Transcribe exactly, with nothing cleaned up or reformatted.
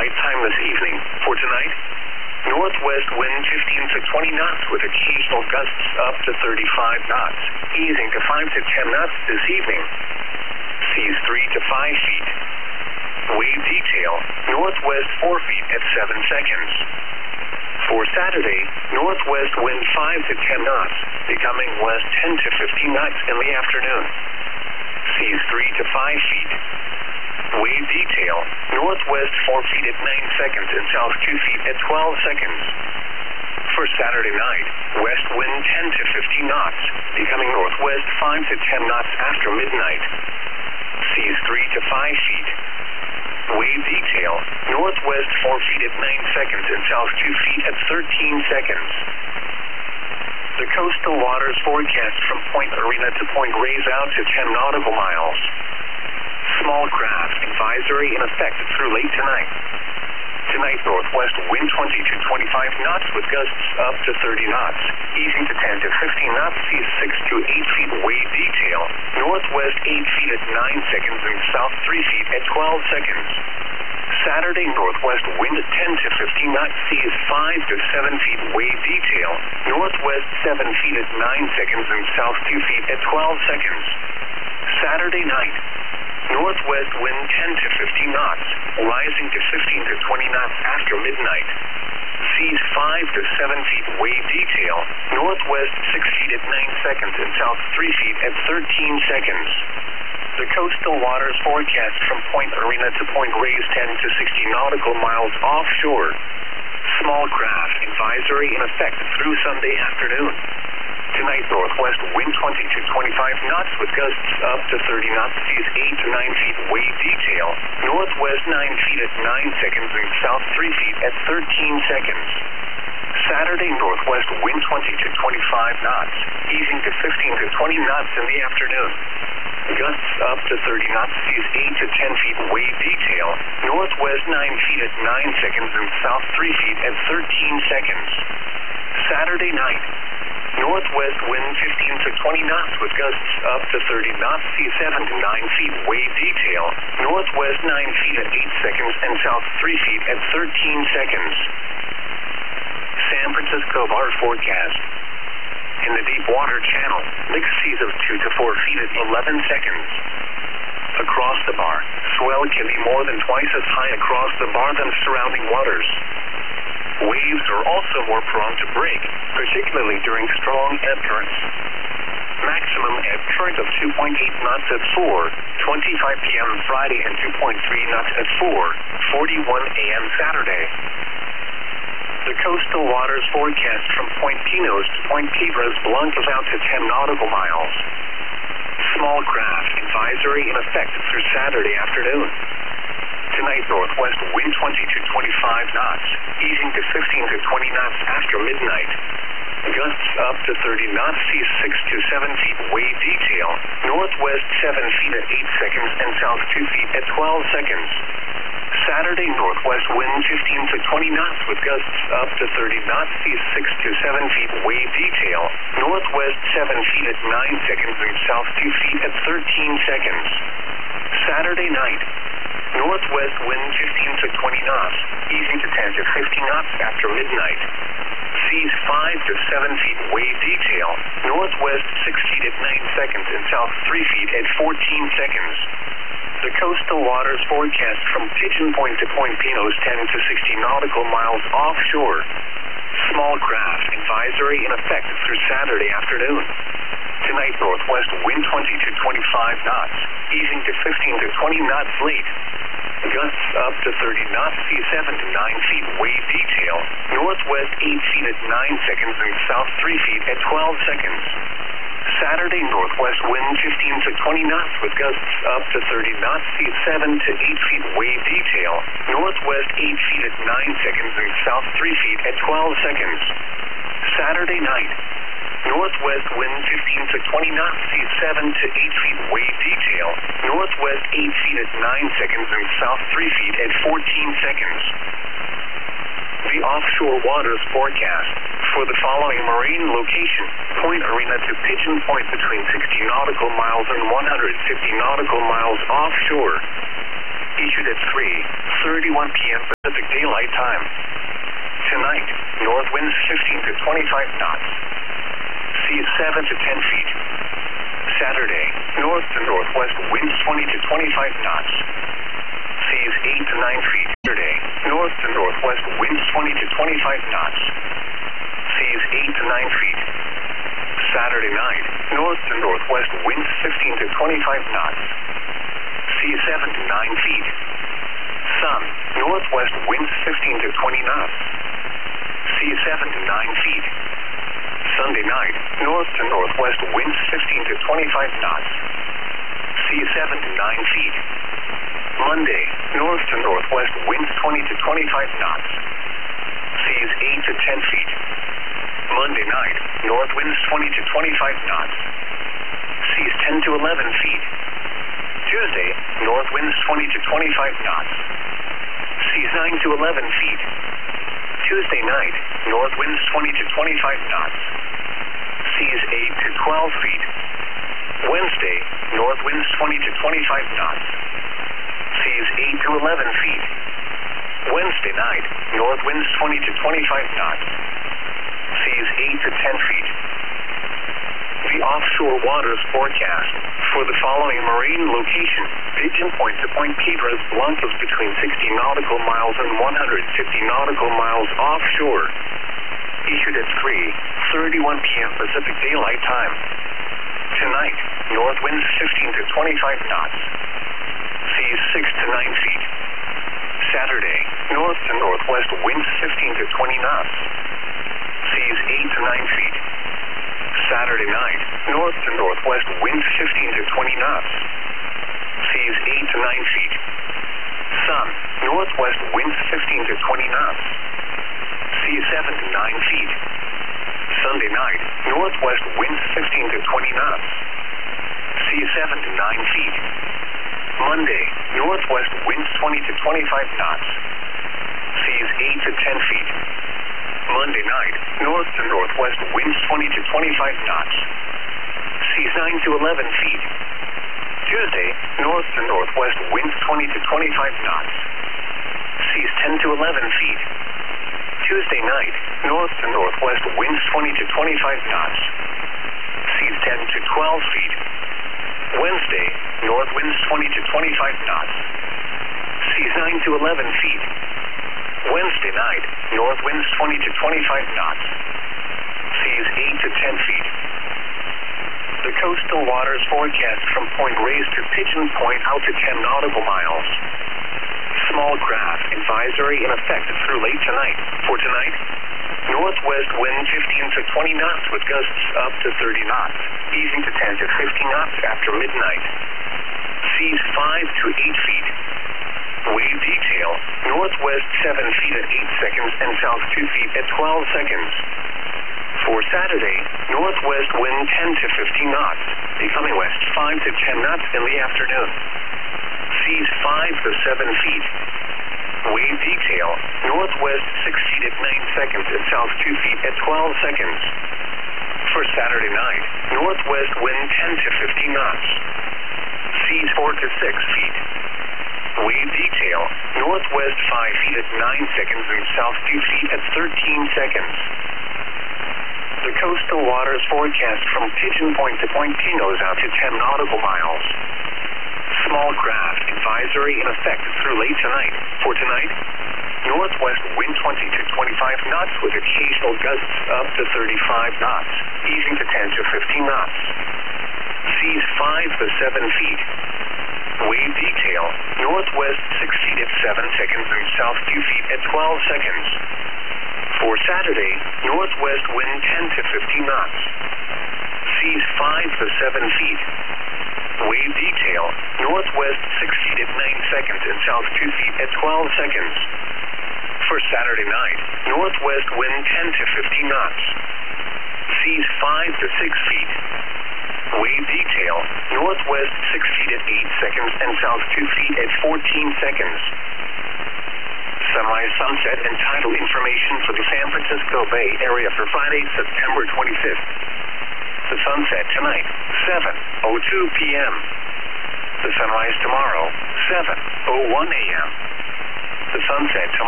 nighttime this evening. For tonight, northwest wind fifteen to twenty knots with occasional gusts up to thirty-five knots, easing to five to ten knots this evening. Seas three to five feet. Wave detail, northwest four feet at seven seconds. For Saturday, northwest wind five to ten knots, becoming west ten to fifteen knots in the afternoon. Seas three to five feet. Wave detail, northwest four feet at nine seconds and south two feet at twelve seconds. For Saturday night, west wind ten to fifteen knots, becoming northwest five to ten knots after midnight. Seas three to five feet. Wave detail, northwest four feet at nine seconds and south two feet at thirteen seconds. The coastal waters forecast from Point Arena to Point Reyes out to ten nautical miles. Small craft advisory in effect through late tonight. Tonight, northwest wind twenty to twenty-five knots with gusts up to thirty knots, easing to ten to fifteen knots, seas six to eight feet. Wave detail, northwest eight feet at nine seconds and south three feet at twelve seconds. Saturday, northwest wind ten to fifteen knots, seas five to seven feet. Wave detail, northwest seven feet at nine seconds and south two feet at twelve seconds. Saturday night, northwest wind ten to fifteen knots, rising to fifteen to twenty knots after midnight. Seas five to seven feet. Wave detail, northwest six feet at nine seconds and south three feet at thirteen seconds. The coastal waters forecast from Point Arena to Point Reyes ten to sixty nautical miles offshore. Small craft advisory in effect through Sunday afternoon. Tonight, northwest wind twenty to twenty-five knots with gusts up to thirty knots, seas eight to nine feet. Wave detail, northwest nine feet at nine seconds and south three feet at thirteen seconds. Saturday, northwest wind twenty to twenty-five knots, easing to fifteen to twenty knots in the afternoon. Gusts up to thirty knots, seas eight to ten feet. Wave detail, northwest nine feet at nine seconds and south three feet at thirteen seconds. Saturday night, northwest wind fifteen to twenty knots with gusts up to thirty knots, seas seven to nine feet. Wave detail, northwest nine feet at eight seconds and south three feet at thirteen seconds. San Francisco bar forecast. In the deep water channel, mixed seas of two to four feet at eleven seconds. Across the bar, swell can be more than twice as high across the bar than surrounding waters. Waves are also more prone to break, particularly during strong ebb currents. Maximum ebb current of two point eight knots at four twenty-five p m Friday and two point three knots at four forty-one a m Saturday. The coastal waters forecast from Point Pinos to Point Piedras Blancas out to ten nautical miles. Small craft advisory in effect through Saturday afternoon. Tonight, northwest wind twenty to twenty-five knots, easing to fifteen to twenty knots after midnight. Gusts up to thirty knots, seas six to seven feet. Wave detail, northwest seven feet at eight seconds and south two feet at twelve seconds. Saturday, northwest wind fifteen to twenty knots with gusts up to thirty knots, seas six to seven feet. Wave detail, northwest seven feet at nine seconds and south two feet at thirteen seconds. Saturday night, northwest wind fifteen to twenty knots, easing to ten to fifteen knots after midnight. Seas five to seven feet. Wave detail, northwest six feet at nine seconds and south three feet at fourteen seconds. The coastal waters forecast from Pigeon Point to Point Pinos ten to sixty nautical miles offshore. Small craft advisory in effect through Saturday afternoon. Tonight, northwest wind twenty to twenty-five knots, easing to fifteen to twenty knots late. Gusts up to thirty knots, seas seven to nine feet. Wave detail, northwest eight feet at nine seconds and south three feet at twelve seconds. Saturday, northwest wind fifteen to twenty knots with gusts up to thirty knots, seas seven to eight feet. Wave detail, northwest eight feet at nine seconds and south three feet at twelve seconds. Saturday night, northwest wind fifteen to twenty knots, seas seven to eight feet. Wave detail, northwest eight feet at nine seconds and south three feet at fourteen seconds. The offshore waters forecast for the following marine location: Point Arena to Pigeon Point between sixty nautical miles and one hundred fifty nautical miles offshore. issued at three thirty-one p m Pacific Daylight Time. Tonight, north winds fifteen to twenty-five knots. Seas seven to ten feet. Saturday, north to northwest winds twenty to twenty-five knots. Seas eight to nine feet. Saturday, north to northwest winds twenty to twenty-five knots. Seas eight to nine feet. Saturday night, north to northwest winds fifteen to twenty-five knots. Seas seven to nine feet. Sun, northwest winds fifteen to twenty knots. Seas seven to nine feet. Sunday night, north to northwest winds fifteen to twenty-five knots. Seas seven to nine feet. Monday, north to northwest winds twenty to twenty-five knots. Seas eight to ten feet. Monday night, north winds twenty to twenty-five knots. Seas ten to eleven feet. Tuesday, north winds twenty to twenty-five knots. Seas nine to eleven feet. Tuesday night, north winds twenty to twenty-five knots. Seas eight to twelve feet. Wednesday, north winds twenty to twenty-five knots. Seas eight to eleven feet. Wednesday night, north winds twenty to twenty-five knots. Seas eight to ten feet. The offshore waters forecast for the following marine location: Pigeon Point to Point Piedras Blancas between sixty nautical miles and one hundred fifty nautical miles offshore. Issued at three thirty-one p m Pacific Daylight Time. Tonight, north winds fifteen to twenty-five knots. Seas six to nine feet. Saturday, north to northwest winds fifteen to twenty knots. Seas eight to nine feet. Saturday night, north to northwest winds fifteen to twenty knots. Seas eight to nine feet. Sun, northwest winds fifteen to twenty knots. Seas seven to nine feet. Sunday night, northwest winds fifteen to twenty knots. Seas seven to nine feet. Monday, northwest winds twenty to twenty-five knots. Seas eight to ten feet. Monday night, north to northwest winds twenty to twenty-five knots. Seas nine to eleven feet. Tuesday, north to northwest winds twenty to twenty-five knots. Seas ten to eleven feet. Tuesday night, north to northwest winds twenty to twenty-five knots. Seas ten to twelve feet. Wednesday, north winds twenty to twenty-five knots. Seas nine to eleven feet. Wednesday night, north winds twenty to twenty-five knots. Seas eight to ten feet. The coastal waters forecast from Point Reyes to Pigeon Point out to ten nautical miles. Small craft advisory in effect through late tonight. For tonight, northwest wind fifteen to twenty knots with gusts up to thirty knots, easing to ten to fifteen knots after midnight. Seas five to eight feet. Wave detail, northwest seven feet at eight seconds and south two feet at twelve seconds. For Saturday, northwest wind ten to fifteen knots, becoming west five to ten knots in the afternoon. Seas five to seven feet. Wave detail, northwest six feet at nine seconds and south two feet at twelve seconds. For Saturday night, northwest wind ten to fifteen knots. Seas four to six feet. Wave detail, northwest five feet at nine seconds and south two feet at thirteen seconds. The coastal waters forecast from Pigeon Point to Point Pinos out to ten nautical miles. Small craft advisory in effect through late tonight. For tonight, northwest wind twenty to twenty-five knots with occasional gusts up to thirty-five knots, easing to ten to fifteen knots. Seas five to seven feet. Wave detail, northwest six feet at seven seconds and south two feet at twelve seconds. For Saturday, northwest wind ten to fifteen knots. Seas five to seven feet. Wave detail, northwest six feet at nine seconds and south two feet at twelve seconds. For Saturday night, northwest wind ten to fifteen knots. Seas five to six feet. Wave detail, northwest six feet at eight seconds and south two feet at fourteen seconds. Sunrise, sunset, and tidal information for the San Francisco Bay Area for Friday, September twenty-fifth. The sunset tonight, seven oh two p m The sunrise tomorrow, seven oh one a m The sunset tomorrow.